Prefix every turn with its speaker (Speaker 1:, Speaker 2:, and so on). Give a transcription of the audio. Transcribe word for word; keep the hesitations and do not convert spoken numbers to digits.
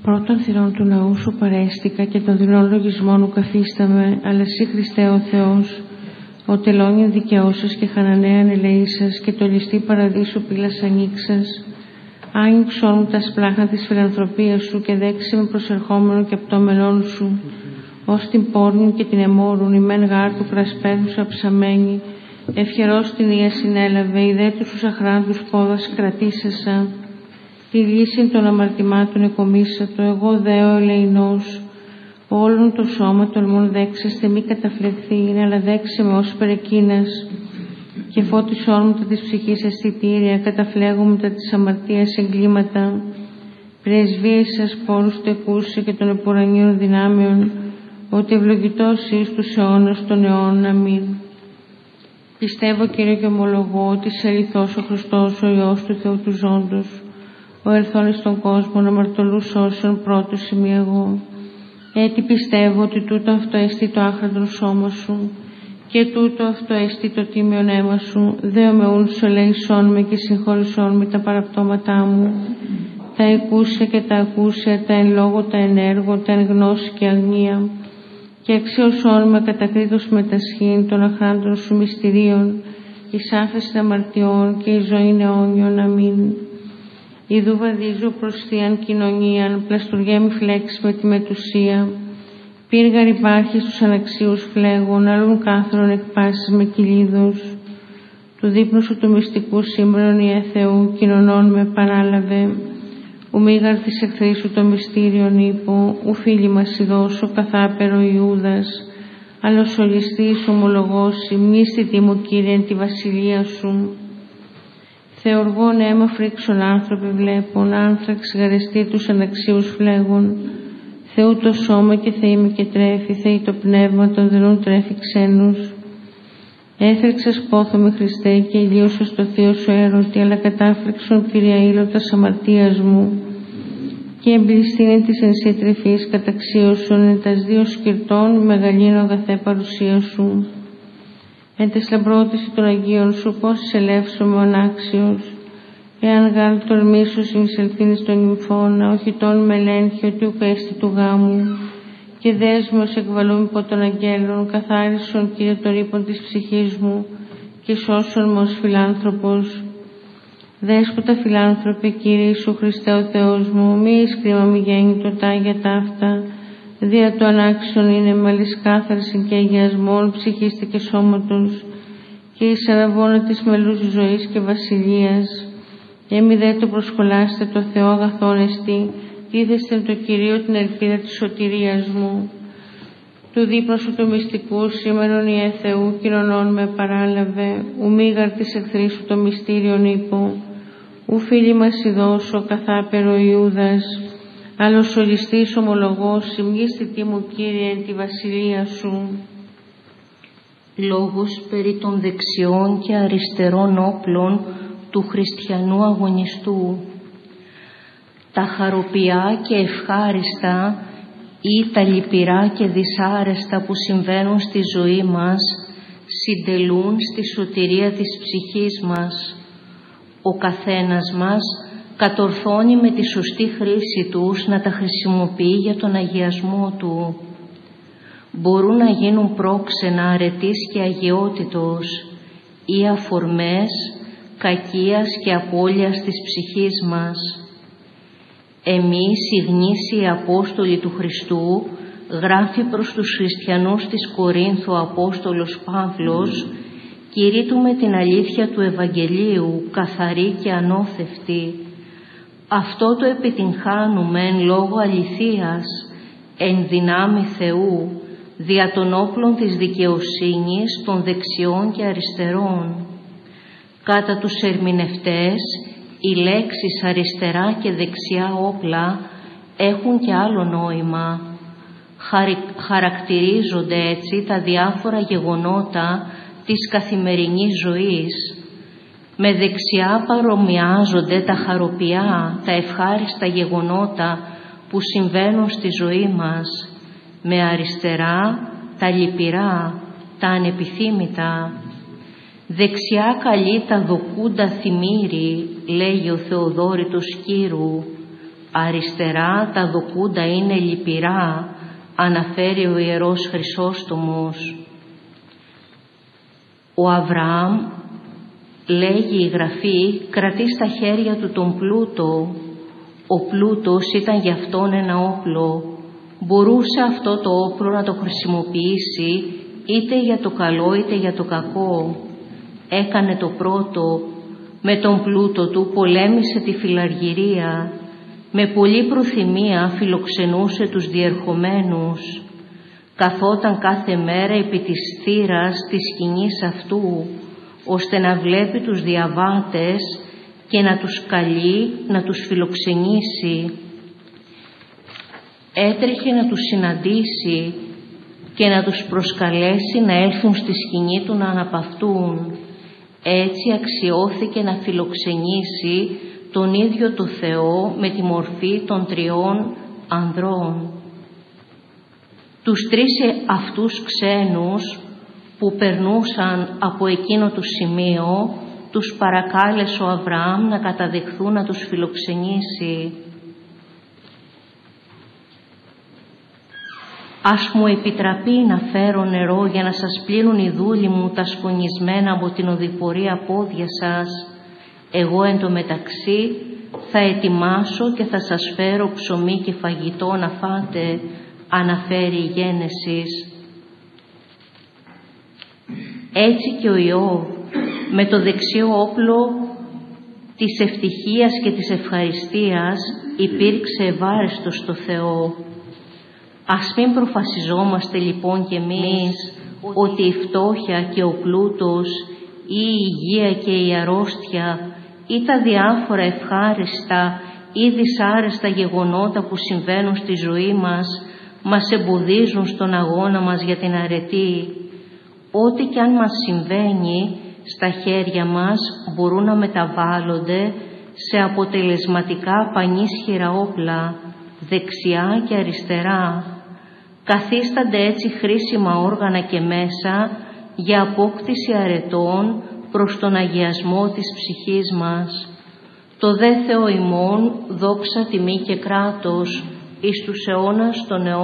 Speaker 1: Πρώτον θυρών του ναού σου παρέστηκα και των δεινών λογισμών ου καθίσταμε, αλλά εσύ Χριστέ ο Θεός, ο τελώνιν δικαιώσας και χανανέαν ελεήσας και το ληστή παραδείσου πύλας ανοίξας. Άνοιξόν μου τα σπλάχνα της φιλανθρωπίας σου και δέξε με προσερχόμενο και πτώμενόν σου, ως την πόρνην και την εμόρουν, ημέν γάρ του κρασπέδουσα ψαμένη, ευχερός την ία συνέλαβε, ιδέτους τους αχράντους πόδας κρατήσασα, τη λύση των αμαρτημάτων εκομίσατο, εγώ δέω ελεηνός, όλον το σώμα τολμών δέξαστε μη καταφλεχθεί, αλλά δέξε με ως περεκείνας, και φώτισόν μου τα της ψυχής αισθητήρια, καταφλέγω τα της αμαρτίας εγκλήματα, πρεσβείες σας πόρους του εκούσε και των επουρανίων δυνάμεων, ότι ευλογητός εις τους αιώνας των αιώνων. Αμήν. Πιστεύω, Κύριε, και ομολογώ ότι είσαι αληθώς ο Χριστός, ο Υιός του Θεού του Ζώντος, ο ελθόν εις τον κόσμο, αμαρτωλούς σώσεων πρώτος ημί εγώ. Έτσι πιστεύω ότι τούτο αυτό εστί το άχραντον σώμα σου και τούτο αυτό εστί το τίμιον αίμα σου. Δέο με ούν σου ελέησόν με και συγχώρησόν με τα παραπτώματά μου, τα εκούσια και τα ακούσια, τα εν λόγω, τα εν έργο, τα εν γνώση και αγνία, και αξίωσόν με κατακρίτως με τα σχήν των αχράντων σου μυστηρίων, εις άφεση αμαρτιών και εις ζωήν αιώνιον. Αμήν. Ιδού βαδίζω προς θείαν κοινωνίαν, πλαστουργέμι φλέξ με τη μετουσία, πύργαρ υπάρχει στους αναξίους φλέγων, αλλούν κάθρον εκπάσεις με κυλίδους. Του δείπνου σου του μυστικού σύμπρον Ιε Θεού, κοινωνών με παράλαβε, ου μήγαρ της εχθρής σου το μυστήριον ύπο, ου φίλοι μας ειδώσω καθάπερο Ιούδας, άλλος ολιστής ομολογώσει, μνήστητη μου Κύριε εν τη βασιλεία σου. Θεοργών αίμα φρίξον άνθρωποι βλέπων, άνθραξ γαρεστή τους αναξίους φλέγων, Θεού το σώμα και θεήμη και τρέφει, Θεή το πνεύμα των δεινών τρέφει ξένους. Έθρεξας πόθομαι Χριστέ και ηλίωσος το θείο σου έρωτη, αλλά κατάφρεξον Κυρία ήλωτας αμαρτίας μου, και εμπληστήνε της εν σύ τρεφής καταξίωσον, εν τας δύο σκυρτών μεγαλύνω αγαθέ παρουσία σου. Εν τες λαμπρότηση των Αγίων σου πώς εισελεύσομαι ο ανάξιος, εάν γάλ τολμήσω συνεισελθήνεις των νυμφώνα, όχι τόν με ελέγχει ότι ουκ έστι του γάμου, και δέσμος εκβαλούν υπό των αγγέλων, καθάρισον Κύριε το ρήπον της ψυχής μου, και σώσον με ως φιλάνθρωπος. Δέσποτα φιλάνθρωπε Κύριε Ιησού Χριστέ ο Θεός μου, μη εις κρίμα μη γέννητο τάγια ταύτα, δια το ανάξιον είναι μαλλις κάθαρσιν και αγιασμών ψυχίστη και σώματος, και εις αραβώνα της μελούς ζωής και βασιλείας. Έμει δε το προσχολάστε το Θεό αγαθόν εστί, δίδεστε το Κυρίο την ελπίδα της σωτηρίας μου. Του δείπνου σου του μυστικού σήμερον Ιε Θεού, κοινωνών με παράλαβε, ου μήγαρ της εχθρής σου το μυστήριον ύπο, ου φίλοι μας ειδώσω καθάπερο Ιούδας, άλλος ολιστής ομολογός, συμνήστητη μου Κύριε εν τη βασιλεία σου.
Speaker 2: Λόγος περί των δεξιών και αριστερών όπλων του χριστιανού αγωνιστού. Τα χαροπιά και ευχάριστα ή τα λυπηρά και δυσάρεστα που συμβαίνουν στη ζωή μας συντελούν στη σωτηρία της ψυχής μας. Ο καθένας μας κατορθώνει με τη σωστή χρήση τους να τα χρησιμοποιεί για τον αγιασμό του. Μπορούν να γίνουν πρόξενα αρετής και αγιότητος ή αφορμές κακίας και απώλειας της ψυχής μας. Εμείς οι γνήσιοι Απόστολοι του Χριστού, γράφει προς τους χριστιανούς της Κορίνθου ο Απόστολος Παύλος, κηρύττουμε την αλήθεια του Ευαγγελίου καθαρή και ανώθευτη. Αυτό το επιτυγχάνουμε εν λόγω αληθείας, εν δυνάμει Θεού, δια των όπλων της δικαιοσύνης των δεξιών και αριστερών. Κατά τους ερμηνευτές, οι λέξεις αριστερά και δεξιά όπλα έχουν και άλλο νόημα. Χαρακτηρίζονται έτσι τα διάφορα γεγονότα της καθημερινής ζωής. Με δεξιά παρομοιάζονται τα χαροπιά, τα ευχάριστα γεγονότα που συμβαίνουν στη ζωή μας. Με αριστερά τα λυπηρά, τα ανεπιθύμητα. Δεξιά καλεί τα δοκούντα θυμήρη, λέγει ο Θεοδόρητος Κύρου, αριστερά τα δοκούντα είναι λυπηρά, αναφέρει ο Ιερός Χρυσόστομος. Ο Αβραάμ, λέγει η Γραφή, κρατεί στα χέρια του τον πλούτο. Ο πλούτος ήταν για αυτόν ένα όπλο. Μπορούσε αυτό το όπλο να το χρησιμοποιήσει είτε για το καλό είτε για το κακό. Έκανε το πρώτο. Με τον πλούτο του πολέμησε τη φιλαργυρία. Με πολλή προθυμία φιλοξενούσε τους διερχομένους. Καθόταν κάθε μέρα επί της θύρας της σκηνής αυτού, ώστε να βλέπει τους διαβάτες και να τους καλεί να τους φιλοξενήσει. Έτρεχε να τους συναντήσει και να τους προσκαλέσει να έλθουν στη σκηνή του να αναπαυτούν. Έτσι αξιώθηκε να φιλοξενήσει τον ίδιο το Θεό με τη μορφή των τριών ανδρών. Τους τρεις αυτούς ξένους που περνούσαν από εκείνο το σημείο, τους παρακάλεσε ο Αβραάμ να καταδεχθούν να τους φιλοξενήσει. «Ας μου επιτραπεί να φέρω νερό για να σας πλύνουν οι δούλοι μου τα σκονισμένα από την οδηπορία πόδια σας. Εγώ εν τω μεταξύ θα ετοιμάσω και θα σας φέρω ψωμί και φαγητό να φάτε», αναφέρει η Γένεσης. Έτσι και ο Ιώβ, με το δεξιό όπλο της ευτυχίας και της ευχαριστίας, υπήρξε ευάρεστος στο Θεό. Ας μην προφασιζόμαστε λοιπόν κι εμείς ότι η φτώχεια και ο πλούτος ή η υγεία και η αρρώστια ή τα διάφορα ευχάριστα ή δυσάρεστα γεγονότα που συμβαίνουν στη ζωή μας μας εμποδίζουν στον αγώνα μας για την αρετή. Ό,τι κι αν μας συμβαίνει στα χέρια μας μπορούν να μεταβάλλονται σε αποτελεσματικά πανίσχυρα όπλα, δεξιά και αριστερά. Καθίστανται έτσι χρήσιμα όργανα και μέσα για απόκτηση αρετών προς τον αγιασμό της ψυχής μας. Το δε Θεό ημών δόξα, τιμή και κράτος εις τους αιώνας των αιώνων.